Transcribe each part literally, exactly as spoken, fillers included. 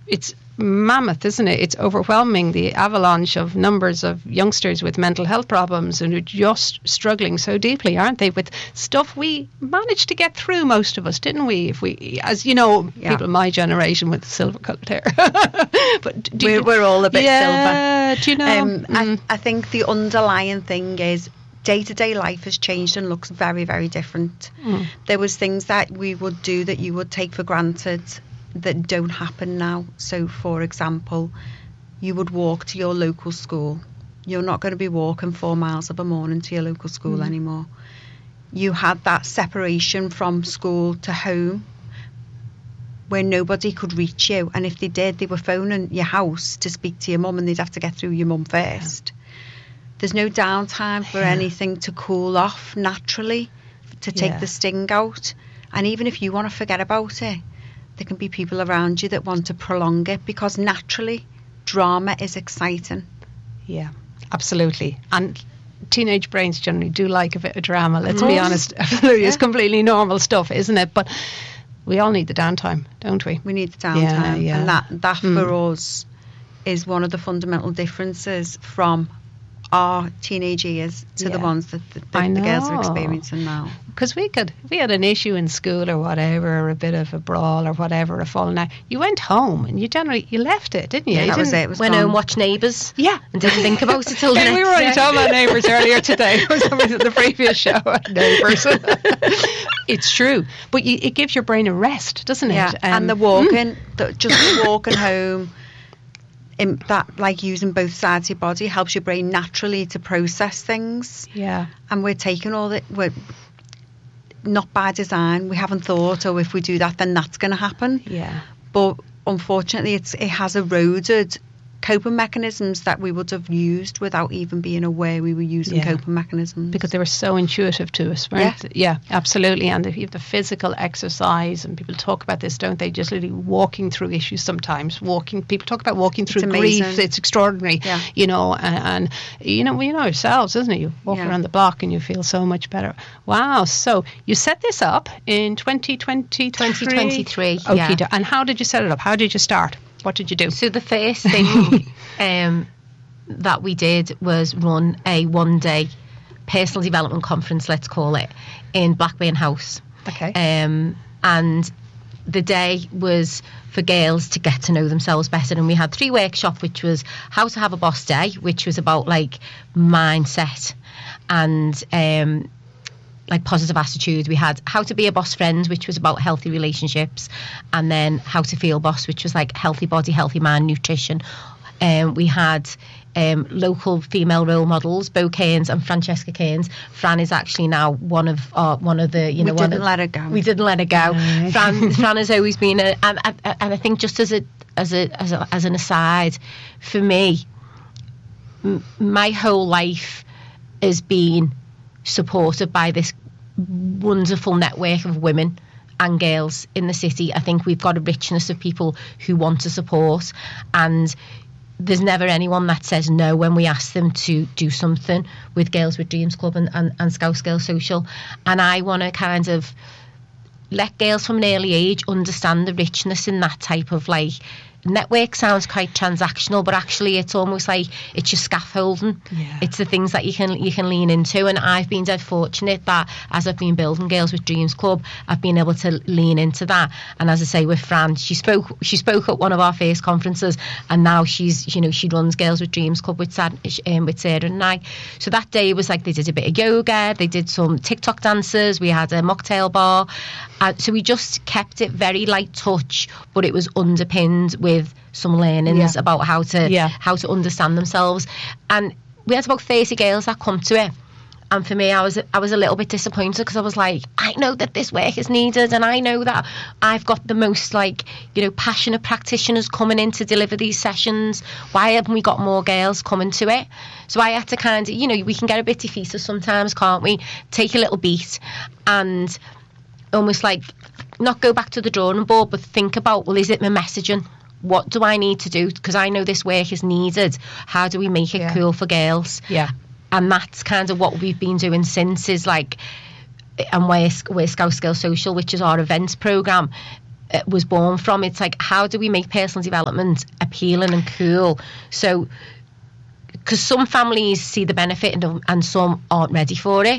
it's mammoth, isn't it? It's overwhelming, the avalanche of numbers of youngsters with mental health problems and who are just struggling so deeply, aren't they, with stuff we managed to get through, most of us, didn't we? If we, as you know, yeah. people in my generation with silver coloured hair. But we're, you, we're all a bit yeah, silver. Do you know? Um, mm. I, I think the underlying thing is day-to-day life has changed and looks very, very different. Mm. There was things that we would do that you would take for granted that don't happen now. So, for example, you would walk to your local school. You're not going to be walking four miles of a morning to your local school mm. anymore. You had that separation from school to home where nobody could reach you, and if they did, they were phoning your house to speak to your mum, and they'd have to get through your mum first. Yeah. There's no downtime for yeah. anything to cool off naturally, to take yeah. the sting out. And even if you want to forget about it, there can be people around you that want to prolong it, because naturally drama is exciting. Yeah, absolutely. And teenage brains generally do like a bit of drama, let's be honest. Absolutely. Yeah. It's completely normal stuff, isn't it? But we all need the downtime, don't we? We need the downtime. Yeah, yeah. And that, that mm. for us is one of the fundamental differences from our teenage years to yeah. the ones that the, the, the girls are experiencing now. Because we could, if we had an issue in school or whatever, or a bit of a brawl or whatever, a falling out, you went home and you generally, you left it, didn't you? Yeah, you that didn't, was it. it was went gone. home, watched Neighbours. Yeah. And didn't think about it till the yeah, next we were only day. talking about Neighbours earlier today. It was the previous show, Neighbours. It's true. But you, it gives your brain a rest, doesn't it? Yeah, um, and the walking, mm. the, just walking home, in that, like using both sides of your body, helps your brain naturally to process things. Yeah. And we're taking all that, we're not by design, we haven't thought, oh, if we do that, then that's going to happen. Yeah. But unfortunately, it's, it has eroded coping mechanisms that we would have used without even being aware we were using yeah. coping mechanisms. Because they were so intuitive to us, right? Yeah, yeah absolutely. And the, the physical exercise, and people talk about this, don't they? Just literally walking through issues sometimes. Walking, people talk about walking through grief. It's extraordinary, yeah. you know, and, and, you know, we know ourselves, isn't it? You walk yeah. around the block and you feel so much better. Wow. So you set this up in twenty twenty-three? twenty twenty-three, okay. yeah. And how did you set it up? How did you start? What did you do? So the first thing um, that we did was run a one-day personal development conference, let's call it, in Blackburn House. Okay. Um, and the day was for girls to get to know themselves better. And we had three workshops, which was how to have a boss day, which was about like mindset and um like positive attitude. We had how to be a boss friend, which was about healthy relationships, and then how to feel boss, which was like healthy body, healthy mind, nutrition. Um, we had um, local female role models, Bo Cairns and Francesca Cairns. Fran is actually now one of uh, one of the you know we one didn't of, let her go. We didn't let her go. No. Fran, Fran has always been a, and, and, and I think just as a as a as, a, as an aside, for me, m- my whole life has been supported by this wonderful network of women and girls in the city. I think we've got a richness of people who want to support, and there's never anyone that says no when we ask them to do something with Girls with Dreams Club and, and, and Scouse Girls Social. And I want to kind of let girls from an early age understand the richness in that type of like network. Sounds quite transactional, but actually it's almost like it's your scaffolding. Yeah. It's the things that you can you can lean into, and I've been dead fortunate that as I've been building Girls with Dreams Club, I've been able to lean into that. And as I say, with Fran, she spoke she spoke at one of our first conferences, and now she's you know she runs Girls with Dreams Club with Sarah, um, with Sarah and I. So that day was like they did a bit of yoga, they did some TikTok dances, we had a mocktail bar. Uh, so we just kept it very light touch, but it was underpinned with some learnings yeah. about how to yeah. how to understand themselves. And we had about thirty girls that come to it. And for me, I was I was a little bit disappointed, because I was like, I know that this work is needed, and I know that I've got the most like you know passionate practitioners coming in to deliver these sessions. Why haven't we got more girls coming to it? So I had to kind of you know we can get a bit defeated sometimes, can't we? Take a little beat and almost like not go back to the drawing board, but think about, well, is it my messaging? What do I need to do? Because I know this work is needed. How do we make it yeah. cool for girls? Yeah. And that's kind of what we've been doing since, is like, and we're, we're Scouse Girls Social, which is our events programme. was born from. It's like, how do we make personal development appealing and cool? So, because some families see the benefit and, and some aren't ready for it.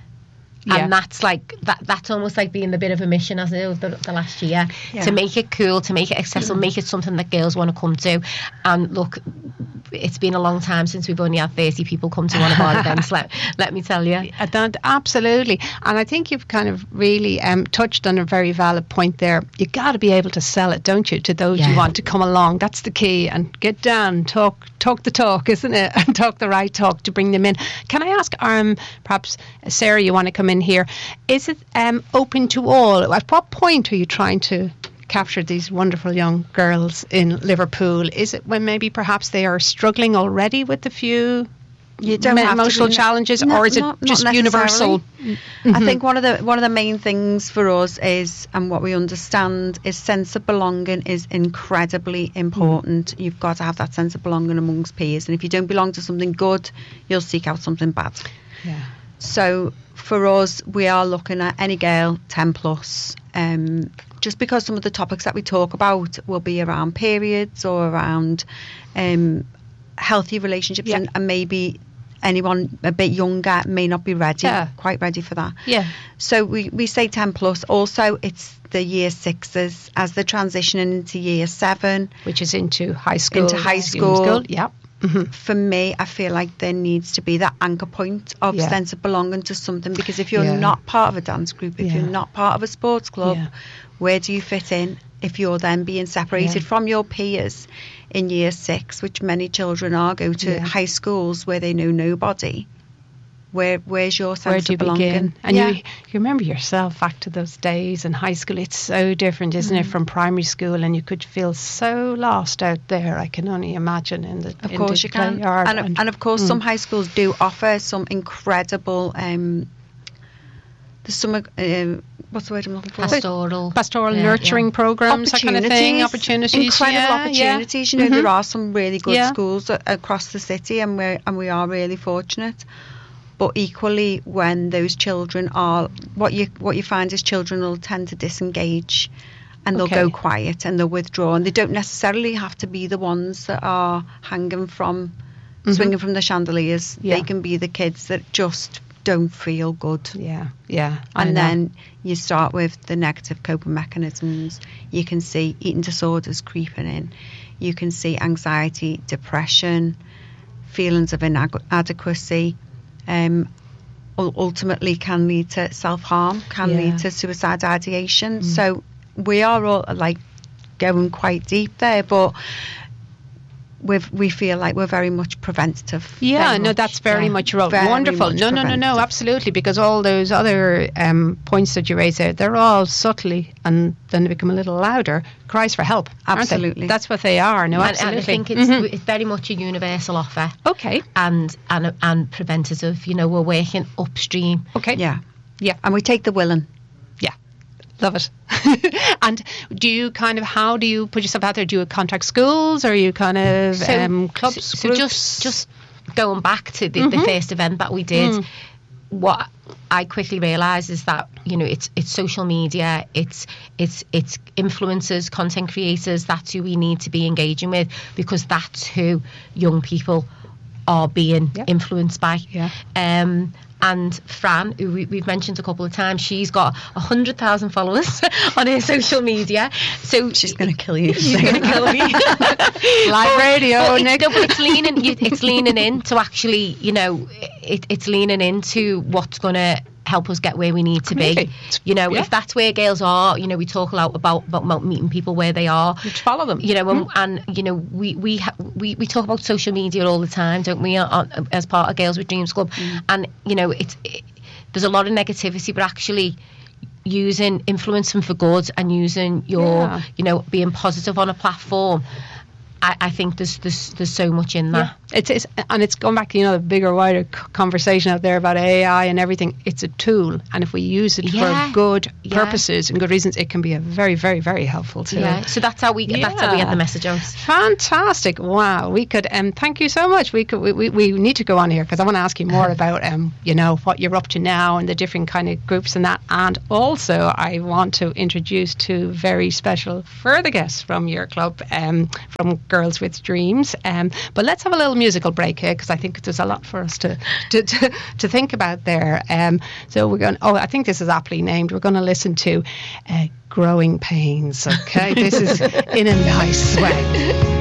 Yeah. And that's like that. That's almost like being the bit of a mission as it was the, the last year yeah. to make it cool, to make it accessible, mm-hmm. make it something that girls want to come to. And look, it's been a long time since we've only had thirty people come to one of our events. Let let me tell you, that, absolutely. And I think you've kind of really um, touched on a very valid point there. You got to be able to sell it, don't you, to those yeah. who want to come along. That's the key. And get down, talk, talk the talk, isn't it? And talk the right talk to bring them in. Can I ask, um, perhaps Sarah, you want to come in here? Is it um, open to all? At what point are you trying to capture these wonderful young girls in Liverpool? Is it when maybe perhaps they are struggling already with a few you don't emotional challenges, not, or is it not, just not universal? Mm-hmm. I think one of the one of the main things for us is, and what we understand is, sense of belonging is incredibly important. Mm. You've got to have that sense of belonging amongst peers, and if you don't belong to something good, you'll seek out something bad. Yeah. So for us, we are looking at any girl ten plus. Um, just because some of the topics that we talk about will be around periods or around um, healthy relationships, yeah. and, and maybe anyone a bit younger may not be ready, yeah. quite ready for that. Yeah. So we, we say ten plus. Also, it's the year sixes as they're transitioning into year seven, which is into high school. Into high school. school. Yeah. Mm-hmm. For me, I feel like there needs to be that anchor point of yeah. sense of belonging to something, because if you're yeah. not part of a dance group, if yeah. you're not part of a sports club, yeah. where do you fit in if you're then being separated yeah. from your peers in year six, which many children are, go to yeah. high schools where they know nobody? Where where's your sense Where do you of belonging? Begin? And yeah. you, you remember yourself back to those days in high school. It's so different, isn't mm. it, from primary school? And you could feel so lost out there. I can only imagine in the of in course the you can. And, and, and of course, mm. some high schools do offer some incredible. Um, there's some. Uh, what's the word I'm looking for? Pastoral, pastoral yeah, nurturing yeah. programs, that kind of thing. Opportunities, incredible yeah, opportunities. Yeah. You know, mm-hmm. there are some really good yeah. schools a- across the city, and we and we are really fortunate. But equally, when those children are, what you what you find is children will tend to disengage, and they'll okay. go quiet and they'll withdraw, and they don't necessarily have to be the ones that are hanging from, mm-hmm. swinging from the chandeliers. Yeah. They can be the kids that just don't feel good. Yeah, yeah. And then you start with the negative coping mechanisms. You can see eating disorders creeping in. You can see anxiety, depression, feelings of inadequacy. Um, ultimately can lead to self-harm, can yeah. lead to suicide ideation. Mm. So we are all like going quite deep there, but we've, we feel like we're very much preventative. Yeah, no, much. that's very yeah. much right. Wonderful. No, no, no, no, absolutely. Because all those other um, points that you raised there, they're all subtly, and then they become a little louder, cries for help. Absolutely. That's what they are. No, and, absolutely. And I think it's, mm-hmm. it's very much a universal offer. Okay. And, and, and preventative. You know, we're working upstream. Okay. Yeah. Yeah. And we take the willing. Yeah. Love it. And do you kind of, how do you put yourself out there? Do you contact schools, or are you kind of so, um, clubs, so groups? just just going back to the, mm-hmm. the first event that we did, mm. what I quickly realised is that, you know, it's it's social media, it's it's it's influencers, content creators. That's who we need to be engaging with, because that's who young people are being yep. influenced by. Yeah. Um, and Fran, who we, we've mentioned a couple of times, she's got one hundred thousand followers on her social media. So she's going to kill you. She's going to kill me. Live radio, but Nick. It's, it's leaning. It's leaning in to actually, you know, it, it's leaning into what's going to help us get where we need to be. You know, yeah. if that's where girls are, you know, we talk a lot about, about, about meeting people where they are. Just follow them. You know, mm. and, and, you know, we we, ha- we we talk about social media all the time, don't we, on, as part of Girls with Dreams Club. Mm. And, you know, it's it, there's a lot of negativity, but actually using influencing for good and using your, yeah. you know, being positive on a platform I, I think there's, there's there's so much in that. Yeah. It's, it's and it's going back to, you know, the bigger, wider conversation out there about A I and everything. It's a tool, and if we use it yeah. for good yeah. purposes and good reasons, it can be a very, very, very helpful tool. Yeah. So that's how we yeah. that's how we get the message out. Fantastic! Wow, we could. Um, thank you so much. We could. We, we, we need to go on here because I want to ask you more about um, you know, what you're up to now and the different kind of groups and that, and also I want to introduce two very special further guests from your club, um, from Girls with Dreams. Um, but let's have a little musical break here because I think there's a lot for us to to, to, to think about there. Um, so we're going. Oh, I think this is aptly named. We're going to listen to uh, Growing Pains. Okay, this is in a nice way.